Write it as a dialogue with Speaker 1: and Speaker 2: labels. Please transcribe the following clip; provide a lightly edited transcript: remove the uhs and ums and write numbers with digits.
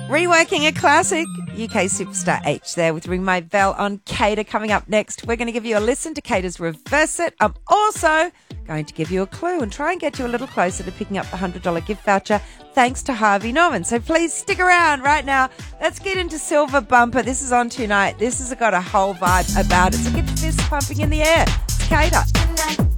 Speaker 1: Reworking a classic, UK superstar H there with Ring My Bell on Cater. Coming up next, we're going to give you a listen to Cater's Reverse It. I'm also going to give you a clue and try and get you a little closer to picking up the $100 gift voucher thanks to Harvey Norman. So please stick around right now. Let's get into Silver Bumper. This is on tonight. This has got a whole vibe about it. So get your fists pumping in the air. It's Cater.